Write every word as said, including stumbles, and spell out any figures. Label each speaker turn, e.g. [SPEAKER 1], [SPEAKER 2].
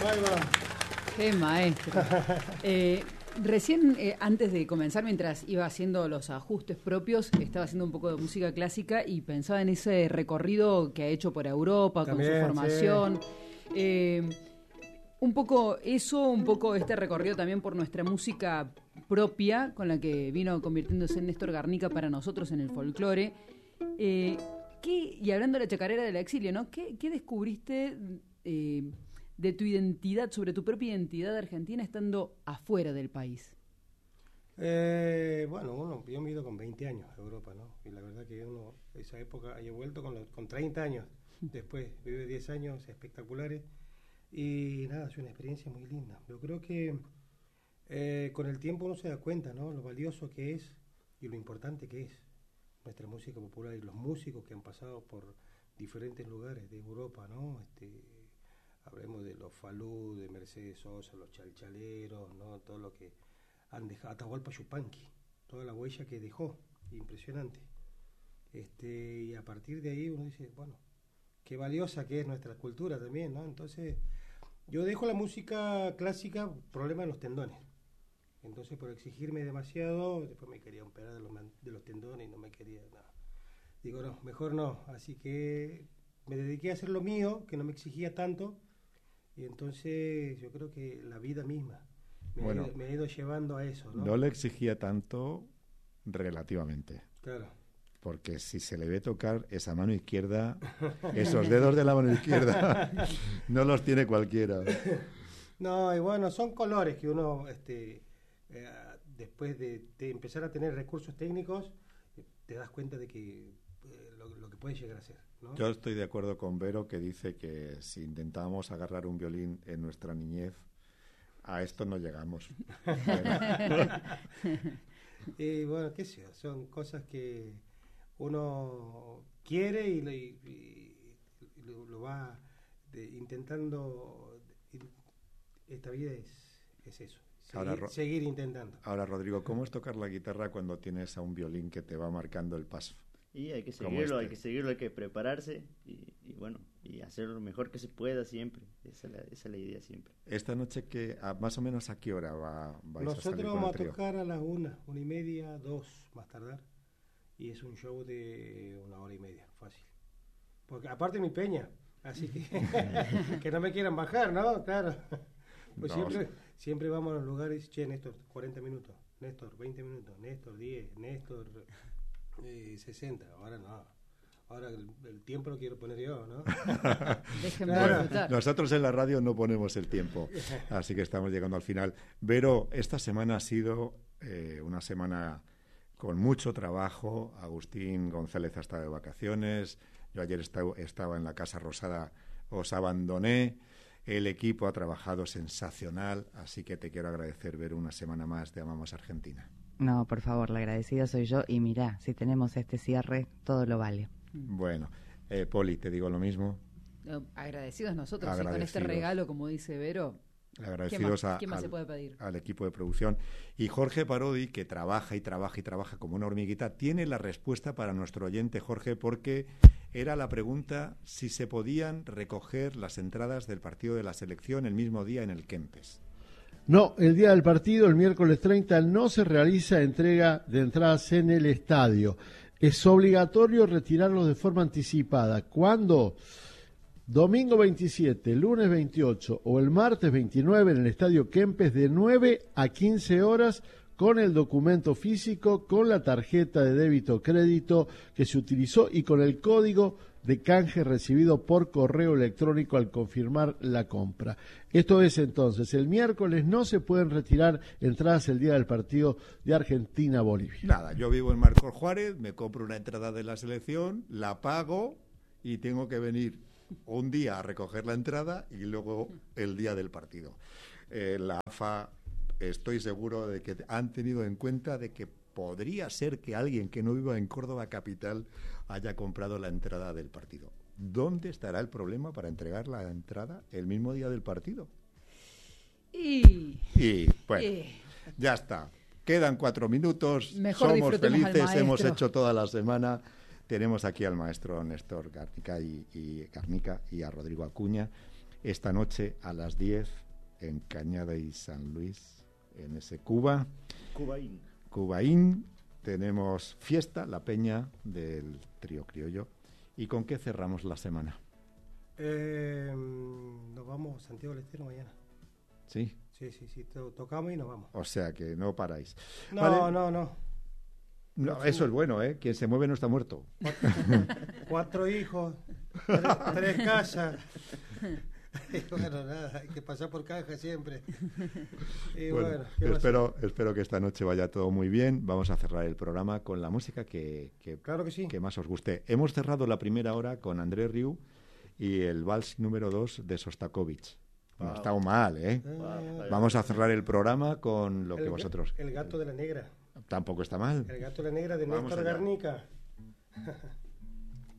[SPEAKER 1] Ahí va.
[SPEAKER 2] Qué maestro. Eh, recién, eh, antes de comenzar, mientras iba haciendo los ajustes propios, estaba haciendo un poco de música clásica y pensaba en ese recorrido que ha hecho por Europa, también, con su formación. Sí. Eh, un poco eso, un poco este recorrido también por nuestra música propia, con la que vino convirtiéndose en Néstor Garnica para nosotros en el folclore. Eh, ¿qué, y hablando de la chacarera del exilio, ¿no? ¿Qué, qué descubriste eh, de tu identidad, sobre tu propia identidad argentina estando afuera del país?
[SPEAKER 1] Eh, bueno, uno, yo me he ido con veinte años a Europa, ¿no? Y la verdad que uno, esa época, he vuelto con, los, con treinta años. Después vive diez años espectaculares. Y nada, es una experiencia muy linda. Yo creo que eh, con el tiempo uno se da cuenta, ¿no? Lo valioso que es y lo importante que es nuestra música popular y los músicos que han pasado por diferentes lugares de Europa, ¿no? Este, hablemos de los Falú, de Mercedes Sosa, los chalchaleros, ¿no? Todo lo que han dejado, Atahualpa Yupanqui, toda la huella que dejó, impresionante. Este, y a partir de ahí uno dice, bueno, qué valiosa que es nuestra cultura también, ¿no? Entonces, yo dejo la música clásica, problema en los tendones. Entonces, por exigirme demasiado, después me quería operar de los, de los tendones y no me quería nada. Digo, no, mejor no. Así que me dediqué a hacer lo mío, que no me exigía tanto. Y entonces, yo creo que la vida misma me, bueno, ha, ido, me ha ido llevando a eso, ¿no?
[SPEAKER 3] No le exigía tanto relativamente.
[SPEAKER 1] Claro.
[SPEAKER 3] Porque si se le ve tocar esa mano izquierda, esos dedos de la mano izquierda, no los tiene cualquiera.
[SPEAKER 1] No, y bueno, son colores que uno, este, eh, después de, de empezar a tener recursos técnicos, eh, te das cuenta de que eh, lo, lo que puede llegar a ser, ¿no?
[SPEAKER 3] Yo estoy de acuerdo con Vero, que dice que si intentábamos agarrar un violín en nuestra niñez, a esto no llegamos.
[SPEAKER 1] Y bueno, qué sé yo, son cosas que uno quiere y, lo, y, y lo, lo va de, intentando. Esta vida es, es eso, seguir, ahora, seguir intentando.
[SPEAKER 3] Ahora, Rodrigo, ¿cómo es tocar la guitarra cuando tienes a un violín que te va marcando el paso?
[SPEAKER 4] Y hay que seguirlo, este. hay que seguirlo, hay que prepararse y, y bueno, y hacer lo mejor que se pueda siempre. Esa es la, esa es la idea siempre.
[SPEAKER 3] Esta noche, que a, más o menos, ¿a qué hora va, vais
[SPEAKER 1] Nosotros
[SPEAKER 3] a salir
[SPEAKER 1] vamos a
[SPEAKER 3] trío?
[SPEAKER 1] tocar a las una, una y media, dos, más tardar. Y es un show de una hora y media, fácil. Porque aparte mi peña, así que que no me quieran bajar, ¿no? Claro. Pues no, siempre, sí. siempre vamos a los lugares, che, Néstor, cuarenta minutos, Néstor, veinte minutos, Néstor, diez, Néstor, eh, sesenta. Ahora no. Ahora el, el tiempo lo quiero poner yo, ¿no?
[SPEAKER 2] Déjenme
[SPEAKER 3] bueno, nosotros en la radio no ponemos el tiempo, así que estamos llegando al final. Vero, esta semana ha sido eh, una semana con mucho trabajo. Agustín González ha estado de vacaciones. Yo ayer estaba, estaba en la Casa Rosada, os abandoné. El equipo ha trabajado sensacional, así que te quiero agradecer, Vero, una semana más de Amamos Argentina.
[SPEAKER 5] No, por favor, la agradecida soy yo. Y mirá, si tenemos este cierre, todo lo vale.
[SPEAKER 3] Bueno, eh, Poli, te digo lo mismo.
[SPEAKER 2] No, agradecidos nosotros,
[SPEAKER 3] agradecidos.
[SPEAKER 2] Y con este regalo, como dice Vero.
[SPEAKER 3] Agradecidos
[SPEAKER 2] ¿Qué más,
[SPEAKER 3] a,
[SPEAKER 2] ¿qué más
[SPEAKER 3] al,
[SPEAKER 2] se puede pedir?
[SPEAKER 3] al equipo de producción. Y Jorge Parodi, que trabaja y trabaja y trabaja como una hormiguita, tiene la respuesta para nuestro oyente, Jorge, porque era la pregunta si se podían recoger las entradas del partido de la selección el mismo día en el Kempes.
[SPEAKER 6] No, el día del partido, el miércoles treinta, no se realiza entrega de entradas en el estadio. Es obligatorio retirarlos de forma anticipada. ¿Cuándo? Domingo veintisiete, lunes veintiocho o el martes veintinueve en el Estadio Kempes de nueve a quince horas con el documento físico, con la tarjeta de débito o crédito que se utilizó y con el código de canje recibido por correo electrónico al confirmar la compra. Esto es entonces, el miércoles no se pueden retirar entradas el día del partido de Argentina-Bolivia.
[SPEAKER 3] Nada, yo vivo en Marcos Juárez, me compro una entrada de la selección, la pago y tengo que venir un día a recoger la entrada y luego el día del partido. Eh, la A F A, estoy seguro de que han tenido en cuenta de que podría ser que alguien que no viva en Córdoba capital haya comprado la entrada del partido. ¿Dónde estará el problema para entregar la entrada el mismo día del partido?
[SPEAKER 2] Y,
[SPEAKER 3] y bueno, y... ya está. Quedan cuatro minutos.
[SPEAKER 2] Mejor
[SPEAKER 3] somos felices, hemos hecho toda la semana. Tenemos aquí al maestro Néstor Garnica y, y, Garnica y a Rodrigo Acuña. esta noche a las diez en Cañada y San Luis, en ese Cuba.
[SPEAKER 4] Cubaín.
[SPEAKER 3] Cubaín. Tenemos fiesta, la peña del Trío Criollo. ¿Y con qué cerramos la semana?
[SPEAKER 1] Eh, nos vamos a Santiago del Estero mañana.
[SPEAKER 3] ¿Sí?
[SPEAKER 1] Sí, sí, sí, to- tocamos y nos vamos.
[SPEAKER 3] O sea que no paráis.
[SPEAKER 1] No,
[SPEAKER 3] Vale.
[SPEAKER 1] no, no.
[SPEAKER 3] No, eso es bueno, ¿eh? Quien se mueve no está muerto.
[SPEAKER 1] Cuatro hijos, tres, tres casas. Y bueno, nada, hay que pasar por caja siempre. Y
[SPEAKER 3] Bueno,
[SPEAKER 1] bueno, ¿qué va a
[SPEAKER 3] espero, espero que esta noche vaya todo muy bien. Vamos a cerrar el programa con la música que, que,
[SPEAKER 1] Claro que sí.
[SPEAKER 3] que más os guste. Hemos cerrado la primera hora con André Rieu y el vals número dos de Sostakovich. No
[SPEAKER 4] Wow.
[SPEAKER 3] ha estado mal, ¿eh?
[SPEAKER 1] Ah,
[SPEAKER 3] Vamos a cerrar el programa con lo
[SPEAKER 1] el
[SPEAKER 3] que
[SPEAKER 1] ga-
[SPEAKER 3] vosotros...
[SPEAKER 1] El gato de la negra.
[SPEAKER 3] Tampoco está mal.
[SPEAKER 1] El gato de la negra de
[SPEAKER 3] Vamos
[SPEAKER 1] Néstor
[SPEAKER 3] allá.
[SPEAKER 1] Garnica.